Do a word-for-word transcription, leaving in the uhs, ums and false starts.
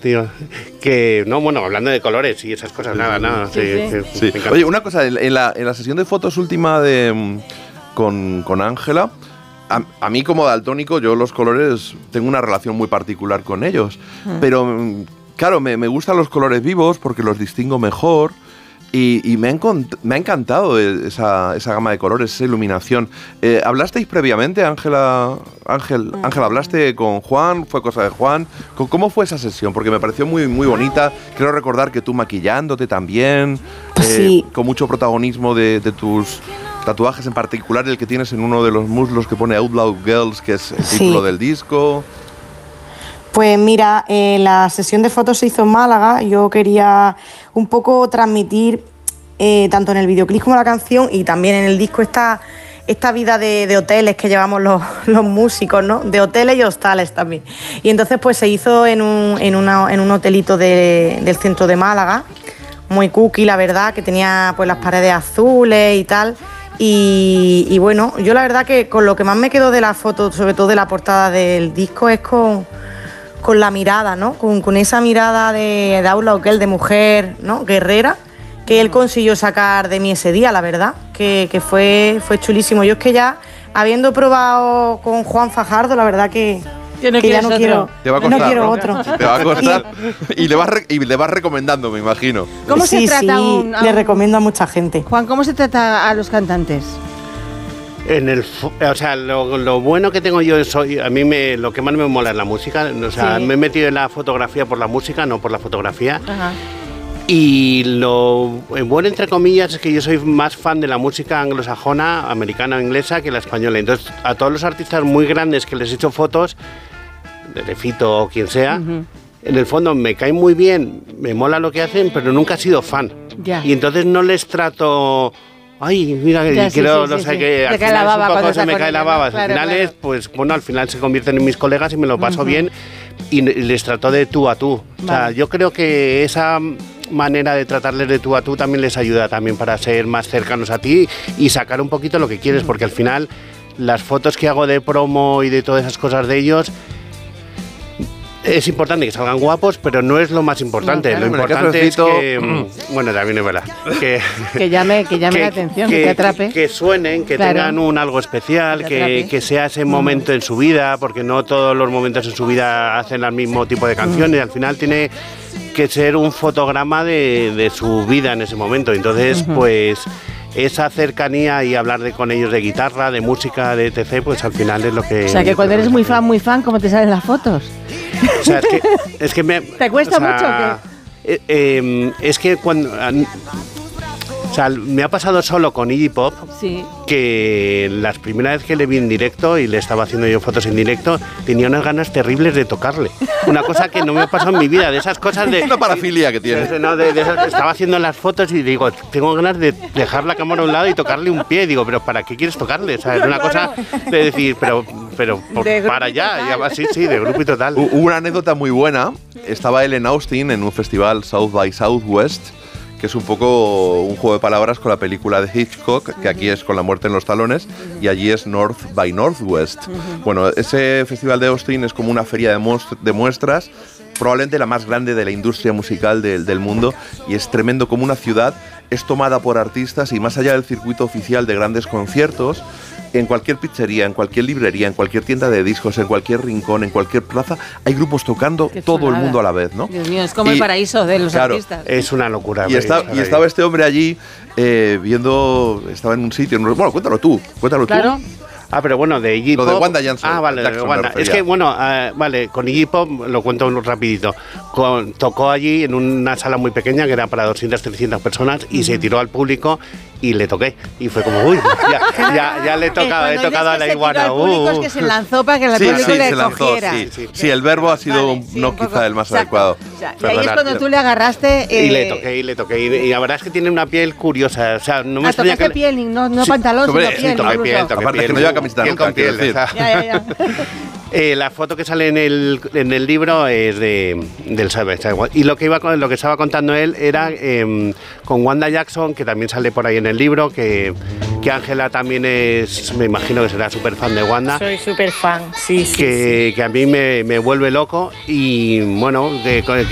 tío. Que, no, bueno, hablando de colores y esas cosas, nada, nada. Sí, sí. Sí, sí. Oye, una cosa, en la, en la sesión de fotos última de con Ángela, a, a mí como daltónico, yo los colores tengo una relación muy particular con ellos. Mm. Pero, claro, me, me gustan los colores vivos porque los distingo mejor. Y, y me, ha me ha encantado esa, esa gama de colores, esa iluminación. Eh, ¿Hablasteis previamente, Ángela? Ángel, Ángela, ¿hablaste con Juan? ¿Fue cosa de Juan? ¿Cómo fue esa sesión? Porque me pareció muy, muy bonita. Quiero recordar que tú maquillándote también, eh, sí. con mucho protagonismo de, de tus tatuajes, en particular el que tienes en uno de los muslos que pone Outlaw Girls, que es el sí. título del disco. Pues mira, eh, la sesión de fotos se hizo en Málaga. Yo quería un poco transmitir, eh, tanto en el videoclip como en la canción y también en el disco, esta, esta vida de, de hoteles que llevamos los, los músicos, ¿no? De hoteles y hostales también. Y entonces pues se hizo en un, en una, en un hotelito de, del centro de Málaga, muy cookie, la verdad, que tenía pues las paredes azules y tal. Y, y bueno, yo la verdad que con lo que más me quedo de la foto, sobre todo de la portada del disco, es con... con la mirada, ¿no? Con, con esa mirada de, de Outlaw Girl, de mujer, ¿no? Guerrera, que él consiguió sacar de mí ese día, la verdad, que, que fue, fue chulísimo. Yo es que ya, habiendo probado con Juan Fajardo, la verdad que, que, no, que ya no quiero, Te va a costar, no quiero ¿no? otro. Te va a costar y, y, le vas re, y le vas recomendando, me imagino. ¿Cómo sí, se trata sí, un, a un... le recomiendo a mucha gente. Juan, ¿cómo se trata a los cantantes? En el, o sea, lo, lo bueno que tengo yo es, a mí me, lo que más me mola es la música, o sea, sí. me he metido en la fotografía por la música, no por la fotografía. Ajá. Y lo bueno, entre comillas, es que yo soy más fan de la música anglosajona, americana o inglesa, que la española. Entonces, a todos los artistas muy grandes que les he hecho fotos, de Fito o quien sea, uh-huh. en el fondo me caen muy bien, me mola lo que hacen, pero nunca he sido fan. Ya. Y entonces no les trato... Ay, mira, ya, quiero, sí, sí, no sí, sé sí. qué, al te final la baba un poco se me cae la baba. Claro, al final claro. es, pues, bueno, al final se convierten en mis colegas y me lo paso uh-huh. bien y les trato de tú a tú. Vale. O sea, yo creo que esa manera de tratarles de tú a tú también les ayuda también para ser más cercanos a ti y sacar un poquito lo que quieres, uh-huh. porque al final las fotos que hago de promo y de todas esas cosas de ellos, es importante que salgan guapos, pero no es lo más importante. No, claro. Lo importante es que... Bueno, también es verdad. Que, que llame, que llame que, la atención, que, que te atrape. Que, que suenen, que claro. tengan un algo especial, que, que sea ese momento en su vida, porque no todos los momentos en su vida hacen el mismo tipo de canciones. Al final tiene que ser un fotograma de, de su vida en ese momento. Entonces, uh-huh. pues... esa cercanía y hablar de, con ellos de guitarra, de música, de etcétera, pues al final es lo que... O sea, que cuando eres muy fan, muy fan, ¿cómo te salen las fotos? O sea, es que, es que me... ¿Te cuesta o sea, mucho o qué? Eh, eh, es que cuando... O sea, me ha pasado solo con Iggy Pop, sí. que las primeras veces que le vi en directo y le estaba haciendo yo fotos en directo, tenía unas ganas terribles de tocarle. Una cosa que no me ha pasado en mi vida, de esas cosas de... Una parafilia que tienes. No, de, de esas, estaba haciendo las fotos y digo, tengo ganas de dejar la cámara a un lado y tocarle un pie. Digo, pero ¿para qué quieres tocarle? O sea, es una cosa de decir, pero, pero por, para allá. Y, sí, sí, de grupo y total. Hubo una anécdota muy buena. Estaba él en Austin en un festival South by Southwest, que es un poco un juego de palabras con la película de Hitchcock, que aquí es Con la muerte en los talones, y allí es North by Northwest. Uh-huh. Bueno, ese festival de Austin es como una feria de, muest- de muestras, probablemente la más grande de la industria musical de, del mundo, y es tremendo como una ciudad es tomada por artistas y más allá del circuito oficial de grandes conciertos, en cualquier pizzería, en cualquier librería, en cualquier tienda de discos, en cualquier rincón, en cualquier plaza, hay grupos tocando todo el mundo a la vez, ¿no? Dios mío, es como y, el paraíso de los claro, artistas. Es una locura. Y, está, y estaba este hombre allí eh, viendo, estaba en un sitio, bueno, cuéntalo tú, cuéntalo claro. tú. Ah, pero bueno, de Iggy Pop... Lo de Wanda Jackson. Ah, vale, Jackson, de Wanda. Es que, bueno, uh, vale, con Iggy Pop, lo cuento rapidito, con, tocó allí en una sala muy pequeña, que era para doscientas, trescientas personas, y uh-huh. se tiró al público y le toqué. Y fue como, uy, ya, ya, ya le he tocado, he tocado a la iguana. El público uh, es que se lanzó para que el sí, público sí, le se lanzó, cogiera. Sí, sí. sí, el verbo ha sido vale, sí, no quizá el más exacto, adecuado. O sea, y ahí es cuando tú le agarraste... Eh, y le toqué, y le toqué. Y, y la verdad es que tiene una piel curiosa. O sea, no me ah, tocaste que piel, no, no sí, pantalón, sobre, sino piel. Sí, toqué piel, toqué Aparte piel, que no lleva camiseta nunca, con piel, decir. Ya, ya, ya. Eh, la foto que sale en el, en el libro es de, del Sabbath. Y lo que, iba, lo que estaba contando él era eh, con Wanda Jackson, que también sale por ahí en el libro, que que Ángela también es, me imagino que será súper fan de Wanda. Soy súper fan, sí, sí. Que, sí. que a mí me, me vuelve loco y bueno, que, que